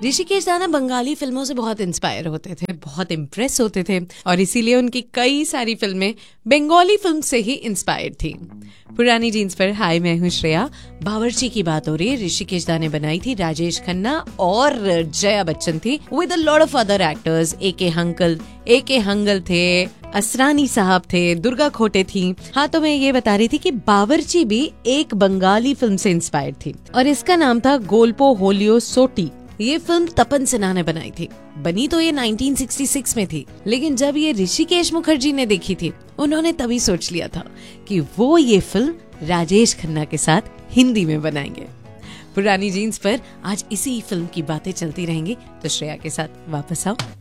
ऋषिकेश दाना बंगाली फिल्मों से बहुत इंस्पायर होते थे, बहुत इम्प्रेस होते थे और इसीलिए उनकी कई सारी फिल्में बंगाली फिल्म से ही इंस्पायर्ड थी। पुरानी जीन्स पर हाय, मैं हूँ श्रेया। बावर्ची की बात हो रही है। ऋषिकेश दा ने बनाई थी, राजेश खन्ना और जया बच्चन थी with a lot of other actors. ए के हंगल थे, असरानी साहब थे, दुर्गा खोटे थी। हाँ, तो मैं ये बता रही थी कि बावर्ची भी एक बंगाली फिल्म से इंस्पायर्ड थी और इसका नाम था गोल्पो होलियो सोटी। ये फिल्म तपन सिन्हा ने बनाई थी। बनी तो ये 1966 में थी, लेकिन जब ये ऋषिकेश मुखर्जी ने देखी थी, उन्होंने तभी सोच लिया था कि वो ये फिल्म राजेश खन्ना के साथ हिंदी में बनाएंगे। पुरानी जीन्स पर आज इसी फिल्म की बातें चलती रहेंगी, तो श्रेया के साथ वापस आओ।